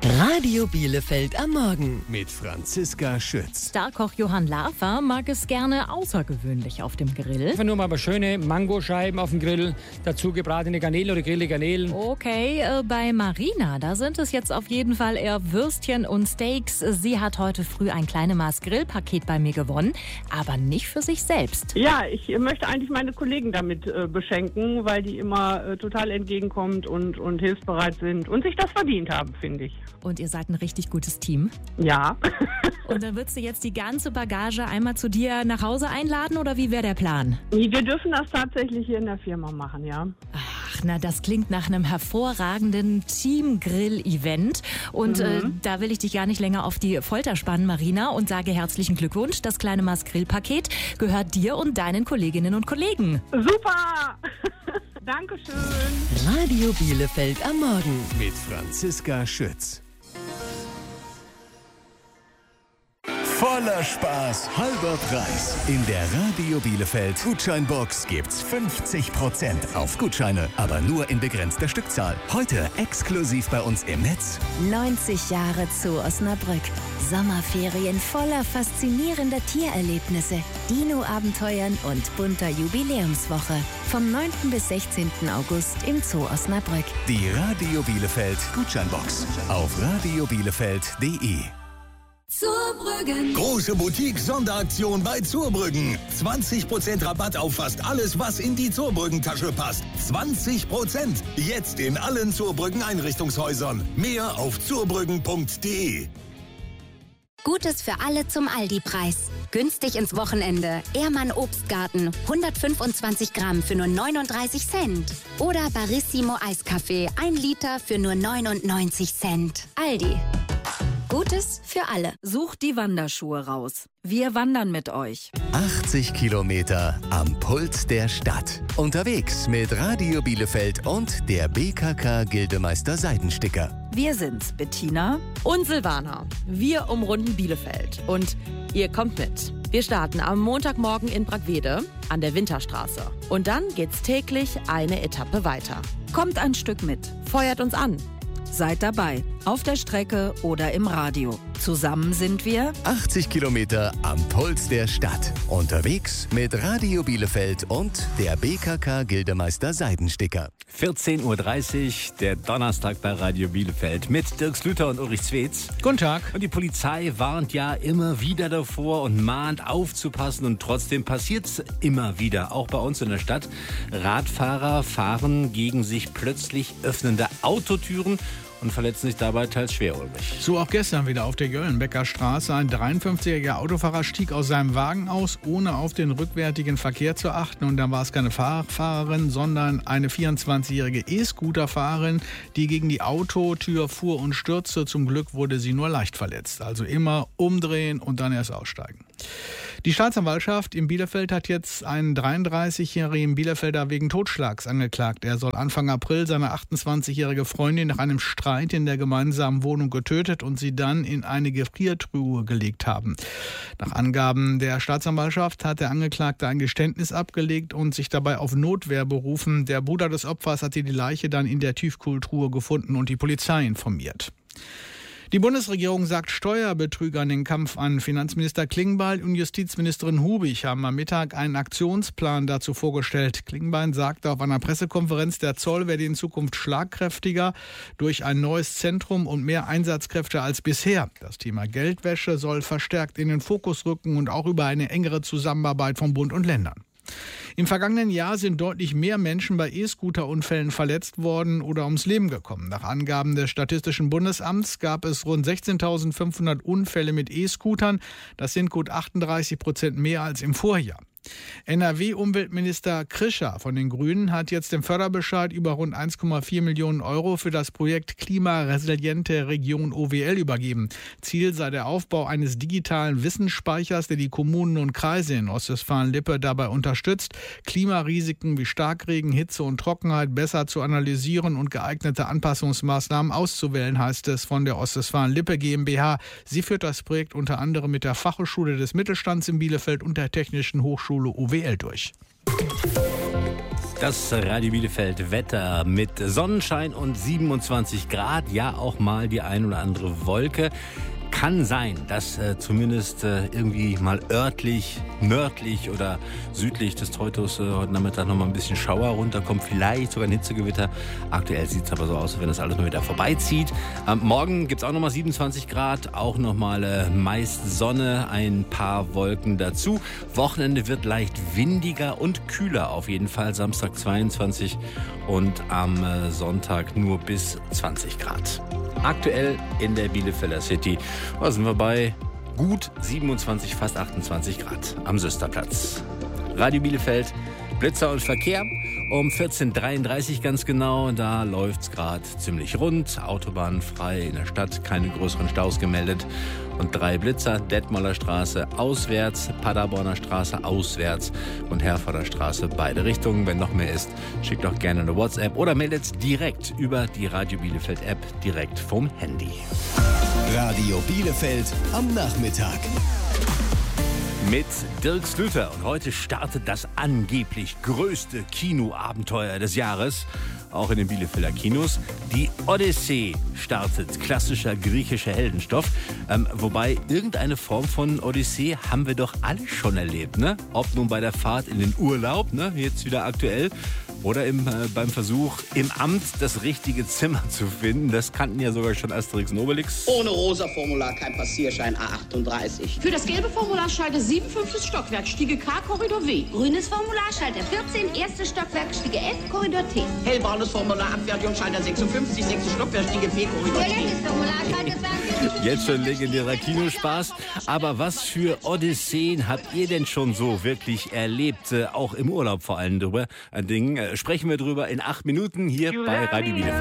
Radio Bielefeld am Morgen mit Franziska Schütz. Starkoch Johann Lafer mag es gerne außergewöhnlich auf dem Grill. Einfach nur mal schöne Mangoscheiben auf dem Grill, dazu gebratene Garnelen oder gegrillte Garnelen. Okay, bei Marina, da sind es jetzt auf jeden Fall eher Würstchen und Steaks. Sie hat heute früh ein kleines Maß Grillpaket bei mir gewonnen, aber nicht für sich selbst. Ja, ich möchte eigentlich meine Kollegen damit beschenken, weil die immer total entgegenkommt und hilfsbereit sind und sich das verdient haben, finde ich. Und ihr seid ein richtig gutes Team. Ja. Und dann würdest du jetzt die ganze Bagage einmal zu dir nach Hause einladen oder wie wäre der Plan? Wir dürfen das tatsächlich hier in der Firma machen, ja. Ach, na, das klingt nach einem hervorragenden Team-Grill-Event. Und da will ich dich gar nicht länger auf die Folter spannen, Marina, und sage herzlichen Glückwunsch. Das kleine Maß Grillpaket gehört dir und deinen Kolleginnen und Kollegen. Super! Dankeschön. Radio Bielefeld am Morgen mit Franziska Schütz. Voller Spaß, halber Preis. In der Radio Bielefeld Gutscheinbox gibt's 50% auf Gutscheine, aber nur in begrenzter Stückzahl. Heute exklusiv bei uns im Netz. 90 Jahre Zoo Osnabrück. Sommerferien voller faszinierender Tiererlebnisse, Dino-Abenteuern und bunter Jubiläumswoche. Vom 9. bis 16. August im Zoo Osnabrück. Die Radio Bielefeld Gutscheinbox auf radiobielefeld.de. Zurbrüggen. Große Boutique-Sonderaktion bei Zurbrüggen. 20% Rabatt auf fast alles, was in die Zurbrüggen-Tasche passt. 20%. Jetzt in allen Zurbrüggen-Einrichtungshäusern. Mehr auf zurbrüggen.de. Gutes für alle zum Aldi-Preis. Günstig ins Wochenende. Ehrmann Obstgarten. 125 Gramm für nur 39 Cent. Oder Barissimo Eiskaffee. 1 Liter für nur 99 Cent. Aldi. Gutes für alle. Sucht die Wanderschuhe raus. Wir wandern mit euch. 80 Kilometer am Puls der Stadt. Unterwegs mit Radio Bielefeld und der BKK Gildemeister Seidensticker. Wir sind's, Bettina und Silvana. Wir umrunden Bielefeld. Und ihr kommt mit. Wir starten am Montagmorgen in Bragwede an der Winterstraße. Und dann geht's täglich eine Etappe weiter. Kommt ein Stück mit. Feuert uns an. Seid dabei, auf der Strecke oder im Radio. Zusammen sind wir 80 Kilometer am Puls der Stadt. Unterwegs mit Radio Bielefeld und der BKK Gildemeister Seidensticker. 14.30 Uhr, der Donnerstag bei Radio Bielefeld mit Dirk Slüter und Ulrich Zwetz. Guten Tag. Und die Polizei warnt ja immer wieder davor und mahnt aufzupassen und trotzdem passiert's immer wieder, auch bei uns in der Stadt. Radfahrer fahren gegen sich plötzlich öffnende Autotüren und verletzen sich dabei teils schwer, Ulrich. So auch gestern wieder auf der Jöllenbecker Straße. Ein 53-jähriger Autofahrer stieg aus seinem Wagen aus, ohne auf den rückwärtigen Verkehr zu achten. Und dann war es keine Fahrradfahrerin, sondern eine 24-jährige E-Scooterfahrerin, die gegen die Autotür fuhr und stürzte. Zum Glück wurde sie nur leicht verletzt. Also immer umdrehen und dann erst aussteigen. Die Staatsanwaltschaft in Bielefeld hat jetzt einen 33-jährigen Bielefelder wegen Totschlags angeklagt. Er soll Anfang April seine 28-jährige Freundin nach einem Streit in der gemeinsamen Wohnung getötet und sie dann in eine Gefriertruhe gelegt haben. Nach Angaben der Staatsanwaltschaft hat der Angeklagte ein Geständnis abgelegt und sich dabei auf Notwehr berufen. Der Bruder des Opfers hatte die Leiche dann in der Tiefkühltruhe gefunden und die Polizei informiert. Die Bundesregierung sagt Steuerbetrügern den Kampf an. Finanzminister Klingbeil und Justizministerin Hubig haben am Mittag einen Aktionsplan dazu vorgestellt. Klingbeil sagte auf einer Pressekonferenz, der Zoll werde in Zukunft schlagkräftiger durch ein neues Zentrum und mehr Einsatzkräfte als bisher. Das Thema Geldwäsche soll verstärkt in den Fokus rücken und auch über eine engere Zusammenarbeit von Bund und Ländern. Im vergangenen Jahr sind deutlich mehr Menschen bei E-Scooter-Unfällen verletzt worden oder ums Leben gekommen. Nach Angaben des Statistischen Bundesamts gab es rund 16.500 Unfälle mit E-Scootern. Das sind gut 38% mehr als im Vorjahr. NRW-Umweltminister Krischer von den Grünen hat jetzt den Förderbescheid über rund 1,4 Millionen Euro für das Projekt Klimaresiliente Region OWL übergeben. Ziel sei der Aufbau eines digitalen Wissensspeichers, der die Kommunen und Kreise in Ostwestfalen-Lippe dabei unterstützt, Klimarisiken wie Starkregen, Hitze und Trockenheit besser zu analysieren und geeignete Anpassungsmaßnahmen auszuwählen, heißt es von der Ostwestfalen-Lippe GmbH. Sie führt das Projekt unter anderem mit der Fachhochschule des Mittelstands in Bielefeld und der Technischen Hochschule OWL durch. Das Radio Bielefeld Wetter mit Sonnenschein und 27 Grad. Ja, auch mal die ein oder andere Wolke. Kann sein, dass zumindest irgendwie mal örtlich, nördlich oder südlich des Teutos heute Nachmittag noch mal ein bisschen Schauer runterkommt. Vielleicht sogar ein Hitzegewitter. Aktuell sieht es aber so aus, als wenn das alles mal wieder vorbeizieht. Morgen gibt es auch noch mal 27 Grad. Auch noch mal meist Sonne, ein paar Wolken dazu. Wochenende wird leicht windiger und kühler auf jeden Fall. Samstag 22 und am Sonntag nur bis 20 Grad. Aktuell in der Bielefelder City, da sind wir bei gut 27, fast 28 Grad am Sösterplatz. Radio Bielefeld, Blitzer und Verkehr um 14.33 ganz genau. Da läuft's gerade ziemlich rund. Autobahn frei in der Stadt, keine größeren Staus gemeldet. Und 3 Blitzer, Detmolder Straße auswärts, Paderborner Straße auswärts und Herforder Straße beide Richtungen. Wenn noch mehr ist, schickt doch gerne eine WhatsApp oder meldet direkt über die Radio Bielefeld App direkt vom Handy. Radio Bielefeld am Nachmittag. Mit Dirk Slüter. Und heute startet das angeblich größte Kinoabenteuer des Jahres. Auch in den Bielefelder Kinos. Die Odyssee startet. Klassischer griechischer Heldenstoff. Wobei irgendeine Form von Odyssee haben wir doch alle schon erlebt, ne? Ob nun bei der Fahrt in den Urlaub, ne? Jetzt wieder aktuell. Oder beim Versuch, im Amt das richtige Zimmer zu finden. Das kannten ja sogar schon Asterix und Obelix. Ohne rosa Formular kein Passierschein A38. Für das gelbe Formular Schalte 7, 5. Stockwerk, Stiege K, Korridor W. Grünes Formular Schalter 14, 1. Stockwerk, Stiege F, Korridor T. Hellbraunes Formular Abfertigung Schalter 56, 6. Stockwerk, Stiege P, Korridor T. Violettes Formular Schalter 42. Jetzt schon legendärer Kinospaß. Aber was für Odysseen habt ihr denn schon so wirklich erlebt? Auch im Urlaub vor allem drüber. Sprechen wir drüber in 8 Minuten hier bei Radio Bielefeld.